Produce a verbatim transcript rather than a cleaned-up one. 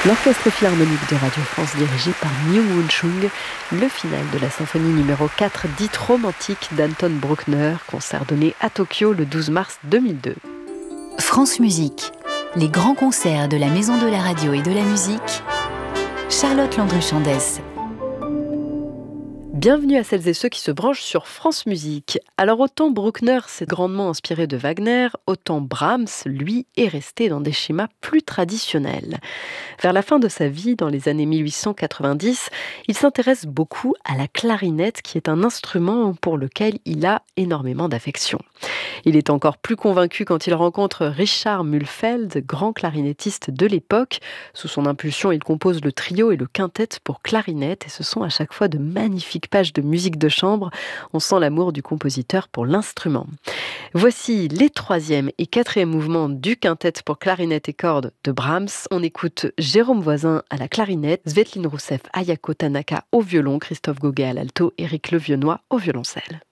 L'Orchestre Philharmonique de Radio France dirigé par Myung-Whun Chung, le final de la symphonie numéro quatre dite romantique d'Anton Bruckner, concert donné à Tokyo le douze mars deux mille deux. France Musique, les grands concerts de la Maison de la Radio et de la Musique, Charlotte Landru-Chandès. Bienvenue à celles et ceux qui se branchent sur France Musique. Alors autant Bruckner s'est grandement inspiré de Wagner, autant Brahms, lui, est resté dans des schémas plus traditionnels. Vers la fin de sa vie, dans les années mille huit cent quatre-vingt-dix, il s'intéresse beaucoup à la clarinette, qui est un instrument pour lequel il a énormément d'affection. Il est encore plus convaincu quand il rencontre Richard Mühlfeld, grand clarinettiste de l'époque. Sous son impulsion, il compose le trio et le quintet pour clarinette, et ce sont à chaque fois de magnifiques pages de musique de chambre. On sent l'amour du compositeur pour l'instrument. Voici les troisième et quatrième mouvements du quintet pour clarinette et cordes de Brahms. On écoute Jérôme Voisin à la clarinette, Svetlin Rousseff, Ayako Tanaka au violon, Christophe Gauguet à l'alto, Éric Levionnois au violoncelle.